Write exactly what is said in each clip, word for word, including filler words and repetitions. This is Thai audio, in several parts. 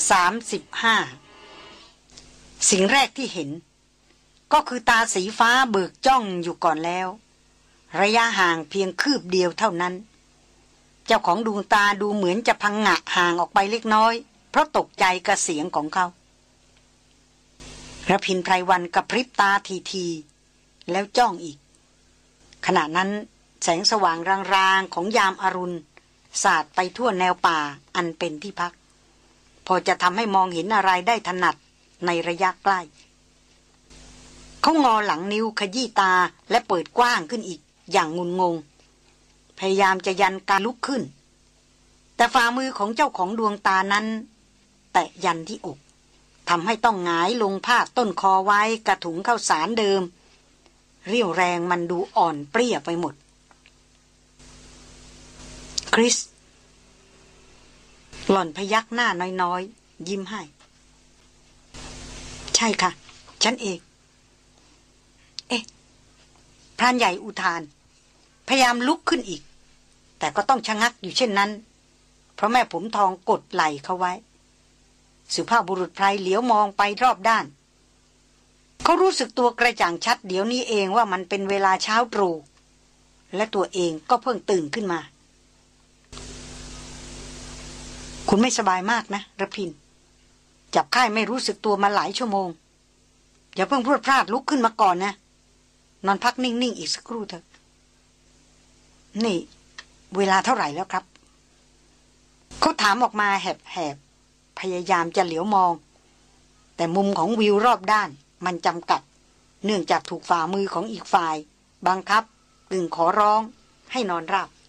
สามสิบห้าสิ่งแรกที่เห็นก็คือตาสีฟ้าเบิกจ้องอยู่ก่อนแล้วระยะห่างเพียงคืบเดียวเท่านั้นเจ้าของดวงตาดูเหมือนจะพังงะห่างออกไปเล็กน้อยเพราะตกใจกับเสียงของเขาระพินไพรวันกระพริบตาทีๆแล้วจ้องอีกขณะนั้นแสงสว่างรางๆของยามอรุณสาดไปทั่วแนวป่าอันเป็นที่พักพอจะทำให้มองเห็นอะไรได้ถนัดในระยะใกล้เขางอหลังนิ้วขยี้ตาและเปิดกว้างขึ้นอีกอย่างงุนงงพยายามจะยันการลุกขึ้นแต่ฝ่ามือของเจ้าของดวงตานั้นแตะยันที่อกทำให้ต้องหงายลงพาดต้นคอไว้กระถุงข้าวสารเดิมเรี่ยวแรงมันดูอ่อนเปรี้ยไปหมดคริสหล่อนพยักหน้าน้อยๆยิ้มให้ใช่ค่ะฉันเองเอ๊ะพรานใหญ่อุทานพยายามลุกขึ้นอีกแต่ก็ต้องชะงักอยู่เช่นนั้นเพราะแม่ผมทองกดไหล่เขาไว้สุภาพบุรุษไพรเหลียวมองไปรอบด้านเขารู้สึกตัวกระจ่างชัดเดี๋ยวนี้เองว่ามันเป็นเวลาเช้าตรู่และตัวเองก็เพิ่งตื่นขึ้นมาคุณไม่สบายมากนะระพินจับไข้ไม่รู้สึกตัวมาหลายชั่วโมงอย่าเพิ่งพรวดพลาดลุกขึ้นมาก่อนนะนอนพักนิ่งๆอีกสักครู่เถอะนี่เวลาเท่าไหร่แล้วครับเขาถามออกมาแหบๆพยายามจะเหลียวมองแต่มุมของวิวรอบด้านมันจำกัดเนื่องจากถูกฝ่ามือของอีกฝ่ายบังคับตึงขอร้องให้นอนราบ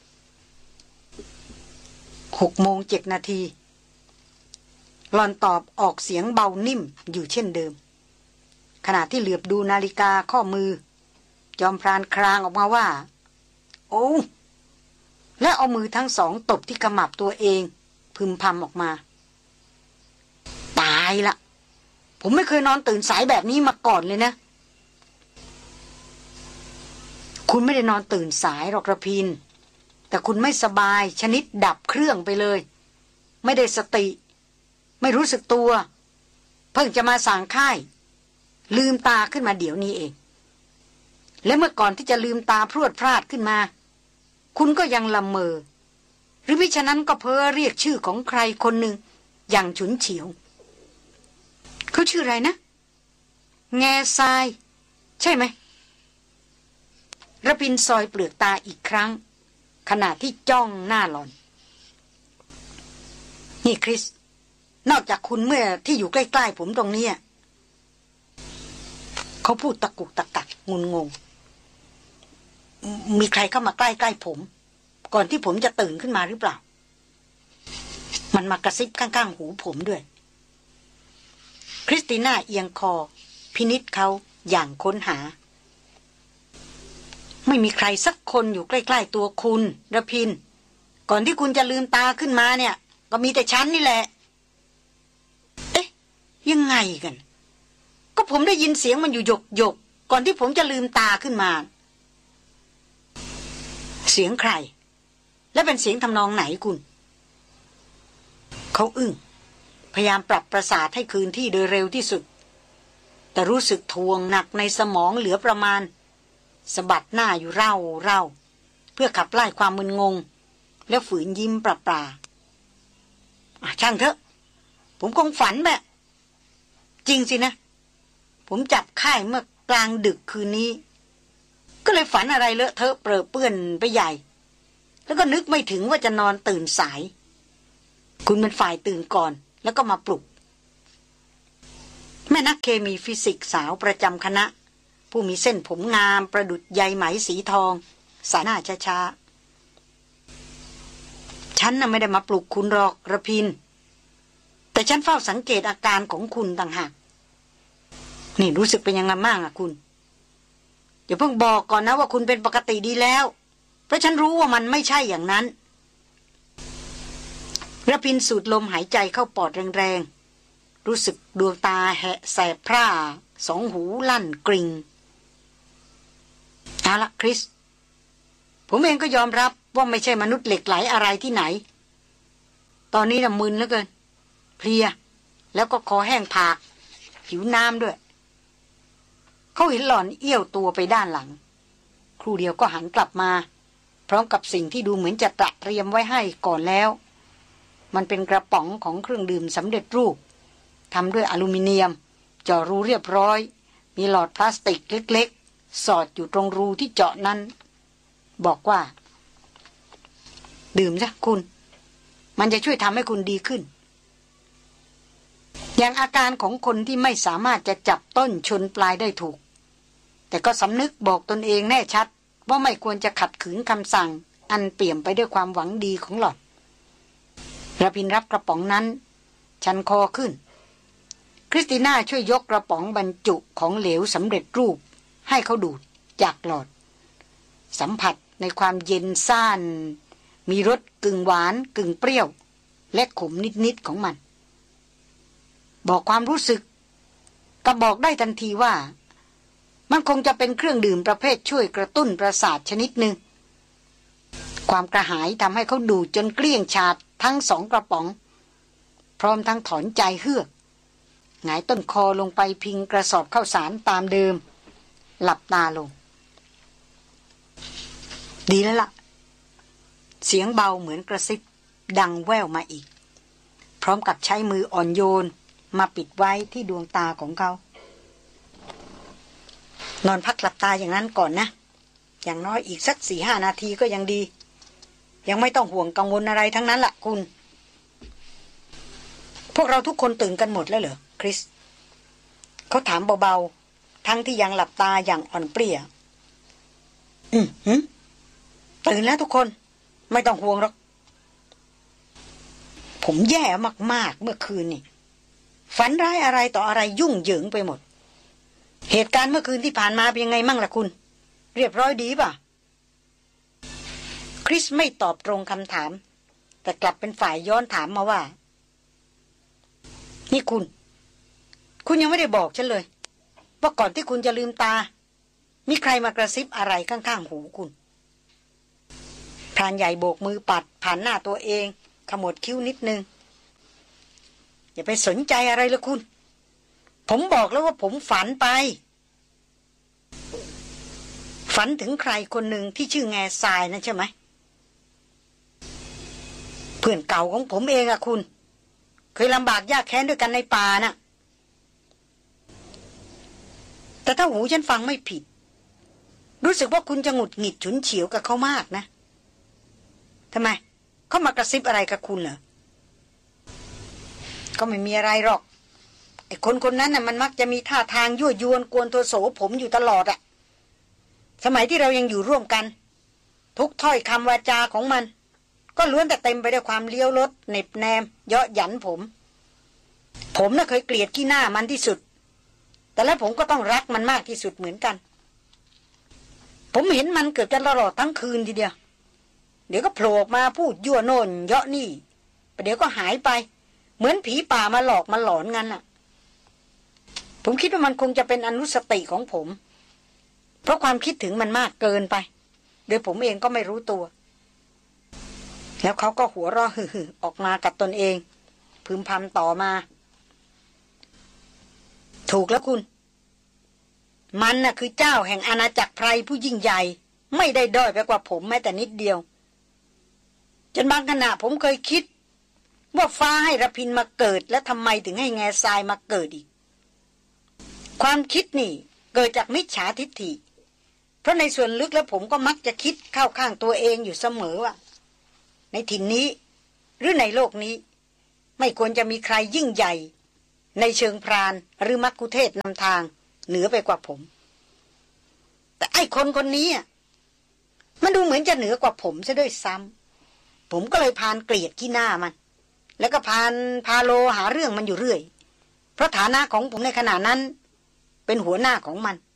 หกโมงเจ็ดนาทีหลอนตอบออกเสียงเบานิ่มอยู่เช่นเดิมขณะที่เหลือบดูนาฬิกาข้อมือจอมพรานครางออกมาว่าโอ้และเอามือทั้งสองตบที่ขมับตัวเองพึมพำออกมาตายละผมไม่เคยนอนตื่นสายแบบนี้มาก่อนเลยนะคุณไม่ได้นอนตื่นสายหรอกระพินแต่คุณไม่สบายชนิดดับเครื่องไปเลยไม่ได้สติไม่รู้สึกตัวเพิ่งจะมาสั่งค่ายลืมตาขึ้นมาเดี๋ยวนี้เองและเมื่อก่อนที่จะลืมตาพรวดพลาดขึ้นมาคุณก็ยังละเมอหรือมิฉะนั้นก็เพ้อเรียกชื่อของใครคนหนึ่งอย่างฉุนเฉียวเขาชื่ออะไรนะแง่ทรายใช่ไหมระพินซอยเปลือกตาอีกครั้งขณะที่จ้องหน้าหลอนนี่คริสนอกจากคุณเมื่อที่อยู่ใกล้ๆผมตรงนี้เขาพูดตะกุกตะกักงุนงงมีใครเข้ามาใกล้ๆผมก่อนที่ผมจะตื่นขึ้นมาหรือเปล่ามันมากระซิบข้างๆหูผมด้วยคริสติน่าเอียงคอพินิจเขาอย่างค้นหาไม่มีใครสักคนอยู่ใกล้ๆตัวคุณระพินก่อนที่คุณจะลืมตาขึ้นมาเนี่ยก็มีแต่ฉันนี่แหละเอ๊ะยังไงกันก็ผมได้ยินเสียงมันอยู่หยกหยกก่อนที่ผมจะลืมตาขึ้นมาเสียงใครและเป็นเสียงทำนองไหนคุณเขาอึ้งพยายามปรับประสาทให้คืนที่โดยเร็วที่สุดแต่รู้สึกทวงหนักในสมองเหลือประมาณสะบัดหน้าอยู่เร่าเร่าเพื่อขับไล่ความมึนงงแล้วฝืนยิ้มปราปราช่างเถอะผมคงฝันแบบจริงสินะผมจับค่ายเมื่อกลางดึกคืนนี้ก็เลยฝันอะไรเลอะเทอะเปรอะเปื้อนไปใหญ่แล้วก็นึกไม่ถึงว่าจะนอนตื่นสายคุณเป็นฝ่ายตื่นก่อนแล้วก็มาปลุกแม่นักเคมีฟิสิกส์สาวประจำคณะผู้มีเส้นผมงามประดุจใยไหมสีทองสายหน้าช้าๆฉันน่ะไม่ได้มาปลุกคุณหรอกระพินแต่ฉันเฝ้าสังเกตอาการของคุณต่างหากนี่รู้สึกเป็นยังไงบ้างอะคุณอย่าเพิ่งบอกก่อนนะว่าคุณเป็นปกติดีแล้วเพราะฉันรู้ว่ามันไม่ใช่อย่างนั้นระพินสูดลมหายใจเข้าปอดแรงๆรู้สึกดวงตาแหะแสบพร่าสองหูลั่นกริงเอาละคริสผมเองก็ยอมรับว่าไม่ใช่มนุษย์เหล็กไหลอะไรที่ไหนตอนนี้น่ะมึนเหลือเกินเพลียแล้วก็คอแห้งผากหิวน้ำด้วยเขาเห็นหล่อนเอี้ยวตัวไปด้านหลังครู่เดียวก็หันกลับมาพร้อมกับสิ่งที่ดูเหมือนจะตระเตรียมไว้ให้ก่อนแล้วมันเป็นกระป๋องของเครื่องดื่มสำเร็จรูปทำด้วยอลูมิเนียมเจาะรูเรียบร้อยมีหลอดพลาสติกเล็กๆสอดอยู่ตรงรูที่เจาะนั้นบอกว่าดื่มซะคุณมันจะช่วยทำให้คุณดีขึ้นอย่างอาการของคนที่ไม่สามารถจะจับต้นชนปลายได้ถูกแต่ก็สำนึกบอกตนเองแน่ชัดว่าไม่ควรจะขัดขืนคำสั่งอันเปี่ยมไปด้วยความหวังดีของหล่อนระพินรับกระป๋องนั้นชันคอขึ้นคริสติน่าช่วยยกกระป๋องบรรจุของเหลวสำเร็จรูปให้เขาดูดจากหลอดสัมผัสในความเย็นซ่านมีรสกึ่งหวานกึ่งเปรี้ยวและขมนิดๆของมันบอกความรู้สึกก็บอกได้ทันทีว่ามันคงจะเป็นเครื่องดื่มประเภทช่วยกระตุ้นประสาทชนิดหนึ่งความกระหายทำให้เขาดูดจนเกลี้ยงฉาดทั้งสองกระป๋องพร้อมทั้งถอนใจเฮือกหงายต้นคอลงไปพิงกระสอบข้าวสารตามเดิมหลับตาลงดีแล้วล่ะเสียงเบาเหมือนกระซิบดังแว่วมาอีกพร้อมกับใช้มืออ่อนโยนมาปิดไว้ที่ดวงตาของเขานอนพักหลับตาอย่างนั้นก่อนนะอย่างน้อยอีกสักสี่ห้านาทีก็ยังดียังไม่ต้องห่วงกังวลอะไรทั้งนั้นล่ะคุณพวกเราทุกคนตื่นกันหมดแล้วเหรอคริสเขาถามเบาๆทั้งที่ยังหลับตาอย่างอ่อนเปรี้ยอืมหืมตื่นแล้วทุกคนไม่ต้องห่วงหรอกผมแย่มากๆเมื่อคืนนี่ฝันร้ายอะไรต่ออะไรยุ่งเหยิงไปหมดเหตุการณ์เมื่อคืนที่ผ่านมาเป็นยังไงมั่งล่ะคุณเรียบร้อยดีป่ะคริสไม่ตอบตรงคำถามแต่กลับเป็นฝ่ายย้อนถามมาว่านี่คุณคุณยังไม่ได้บอกฉันเลยว่าก่อนที่คุณจะลืมตามีใครมากระซิบอะไรข้างๆหูคุณพรานใหญ่โบกมือปัดผ่านหน้าตัวเองขมวดคิ้วนิดนึงอย่าไปสนใจอะไรเลยคุณผมบอกแล้วว่าผมฝันไปฝันถึงใครคนหนึ่งที่ชื่อแง่ทรายนะใช่ไหมเพื่อนเก่าของผมเองอะคุณเคยลำบากยากแค้นด้วยกันในป่าน่ะแต่ถ้าหูฉันฟังไม่ผิดรู้สึกว่าคุณจะหงุดหงิดฉุนเฉียวกับเขามากนะทำไมเขามากระซิบอะไรกับคุณเหรอก็ไม่มีอะไรหรอกไอ้คนคนนั้นน่ะมันมักจะมีท่าทางยั่วยวนกวนโทโสผมอยู่ตลอดอะสมัยที่เรายังอยู่ร่วมกันทุกถ้อยคำวาจาของมันก็ล้วนแต่เต็มไปด้วยความเลี้ยวลดเน็บแนมเยาะหยันผมผมน่ะเคยเกลียดขี้หน้ามันที่สุดแต่แล้วผมก็ต้องรักมันมากที่สุดเหมือนกันผมเห็นมันเกือบจะตลอดทั้งคืนทีเดียวเดี๋ยวก็โผล่ออกมาพูดยั่วโน่นเยาะนี่ประเดี๋ยวก็หายไปเหมือนผีป่ามาหลอกมาหลอนงั้นน่ะผมคิดว่ามันคงจะเป็นอนุสติของผมเพราะความคิดถึงมันมากเกินไปโดยผมเองก็ไม่รู้ตัวแล้วเขาก็หัวเราะฮึ่ยๆออกมากับตนเองพึมพำต่อมาถูกแล้วคุณมันน่ะคือเจ้าแห่งอาณาจักรไพรผู้ยิ่งใหญ่ไม่ได้ด้อยไปกว่าผมแม้แต่นิดเดียวจนบางขณะผมเคยคิดว่าฟ้าให้ระพินมาเกิดและทำไมถึงให้แง่ทรายมาเกิดอีกความคิดนี่เกิดจากมิจฉาทิฏฐิเพราะในส่วนลึกแล้วผมก็มักจะคิดเข้าข้างตัวเองอยู่เสมอว่าในถิ่นนี้หรือในโลกนี้ไม่ควรจะมีใครยิ่งใหญ่ในเชิงพรานหรือมัคคุเทศนำทางเหนือไปกว่าผมแต่ไอ้คนคนนี้มันดูเหมือนจะเหนือกว่าผมซะด้วยซ้ำผมก็เลยพานเกลียดขี้หน้ามันแล้วก็พานพาโลหาเรื่องมันอยู่เรื่อยเพราะฐานะของผมในขณะนั้นเป็นหัวหน้าของมัน